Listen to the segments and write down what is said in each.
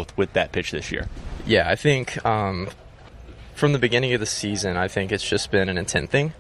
growth with that pitch this year? Yeah, I think from the beginning of the season, I think it's just been an intent thing.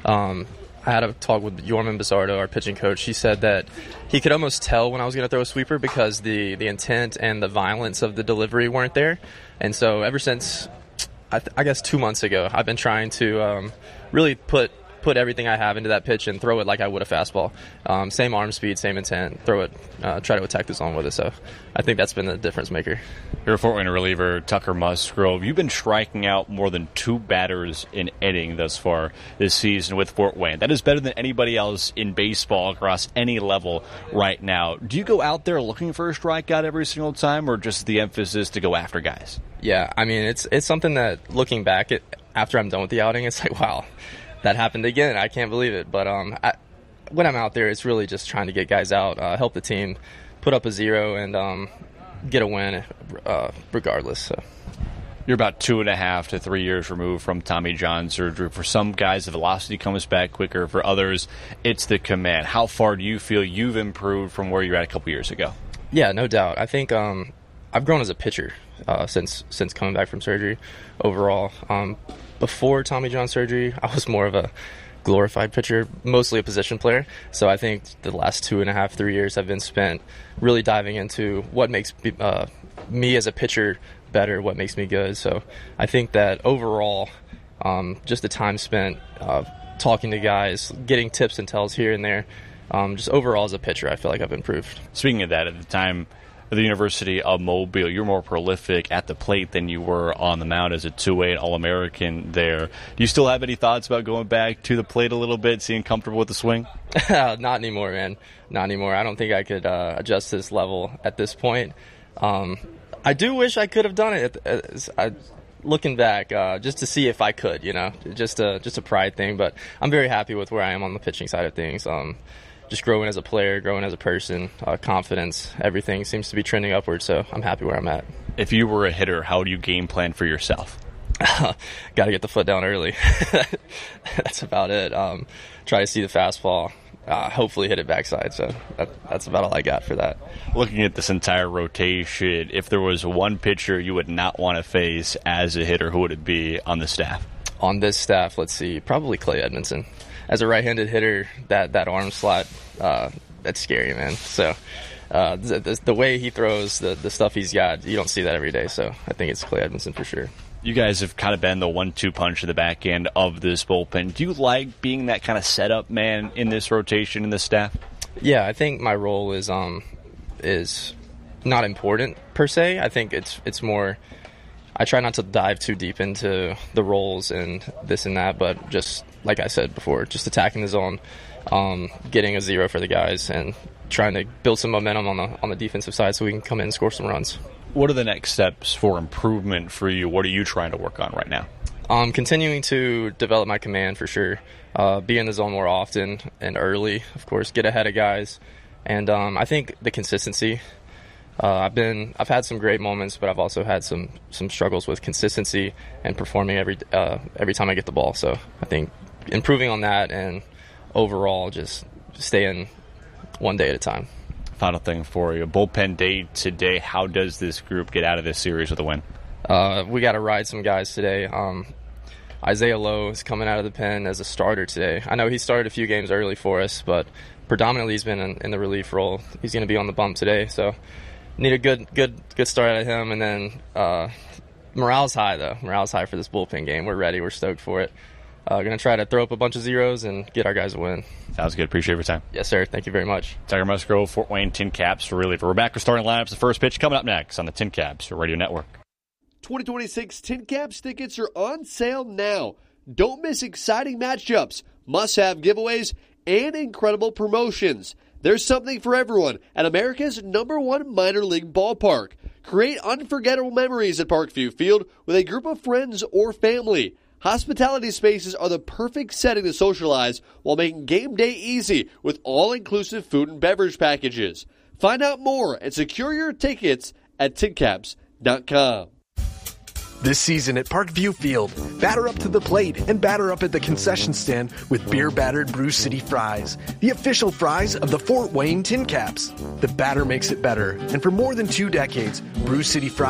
I had a talk with Yorman Bizzardo, our pitching coach. He said that he could almost tell when I was going to throw a sweeper because the intent and the violence of the delivery weren't there. And so ever since, I guess 2 months ago, I've been trying to really put everything I have into that pitch and throw it like I would a fastball. Same arm speed, same intent, throw it, try to attack the zone with it. So I think that's been the difference maker. You're a Fort Wayne reliever, Tucker Musgrove. You've been striking out more than 2 batters in inning thus far this season with Fort Wayne. That is better than anybody else in baseball across any level right now. Do you go out there looking for a strikeout every single time, or just the emphasis to go after guys? Yeah, I mean, it's something that looking back after I'm done with the outing, it's like, wow, that happened again. I can't believe it. But when I'm out there, it's really just trying to get guys out, help the team, put up a 0, and get a win regardless. So. You're about 2.5 to 3 years removed from Tommy John surgery. For some guys, the velocity comes back quicker. For others, it's the command. How far do you feel you've improved from where you're at a couple years ago? Yeah, no doubt. I think I've grown as a pitcher since coming back from surgery overall. Before Tommy John surgery, I was more of a glorified pitcher, mostly a position player. So I think the last 2.5, 3 years have been spent really diving into what makes me as a pitcher better, what makes me good. So I think that overall, just the time spent talking to guys, getting tips and tells here and there, just overall as a pitcher, I feel like I've improved. Speaking of that, at the time at the University of Mobile, you're more prolific at the plate than you were on the mound as a 2A All-American there. Do you still have any thoughts about going back to the plate a little bit, seeing comfortable with the swing? Not anymore, man. Not anymore. I don't think I could adjust this level at this point. I do wish I could have done it. Looking back, just to see if I could, just a pride thing. But I'm very happy with where I am on the pitching side of things. Just growing as a player, growing as a person, confidence, everything seems to be trending upward, so I'm happy where I'm at. If you were a hitter, how do you game plan for yourself? Got to get the foot down early. That's about it. Try to see the fastball, hopefully hit it backside, so that's about all I got for that. Looking at this entire rotation, if there was one pitcher you would not want to face as a hitter, who would it be on the staff? On this staff, let's see, probably Clay Edmondson. As a right-handed hitter, that arm slot, that's scary, man. So the way he throws, the stuff he's got, you don't see that every day. So I think it's Clay Edmondson for sure. You guys have kind of been the 1-2 punch in the back end of this bullpen. Do you like being that kind of setup man in this rotation in this staff? Yeah, I think my role is not important per se. I think it's more. I try not to dive too deep into the roles and this and that, but just like I said before, just attacking the zone, getting a 0 for the guys, and trying to build some momentum on the defensive side so we can come in and score some runs. What are the next steps for improvement for you? What are you trying to work on right now? Continuing to develop my command for sure. Be in the zone more often and early, of course, get ahead of guys. And I think the consistency. I've had some great moments, but I've also had some struggles with consistency and performing every time I get the ball. So I think improving on that and overall just staying one day at a time. Final thing for you, bullpen day today. How does this group get out of this series with a win? We got to ride some guys today. Isaiah Lowe is coming out of the pen as a starter today. I know he started a few games early for us, but predominantly he's been in the relief role. He's going to be on the bump today, so need a good start out of him. And then morale's high, though. Morale's high for this bullpen game. We're ready. We're stoked for it. Going to try to throw up a bunch of zeros and get our guys a win. Sounds good. Appreciate your time. Yes, sir. Thank you very much. Tucker Musgrove, Fort Wayne Tin Caps reliever. We're back with starting lineups. The first pitch coming up next on the Tin Caps Radio Network. 2026 Tin Caps tickets are on sale now. Don't miss exciting matchups, must-have giveaways, and incredible promotions. There's something for everyone at America's #1 minor league ballpark. Create unforgettable memories at Parkview Field with a group of friends or family. Hospitality spaces are the perfect setting to socialize while making game day easy with all-inclusive food and beverage packages. Find out more and secure your tickets at tincaps.com. This season at Parkview Field, batter up to the plate and batter up at the concession stand with beer-battered Brew City Fries, the official fries of the Fort Wayne Tin Caps. The batter makes it better, and for more than 2 decades, Brew City Fries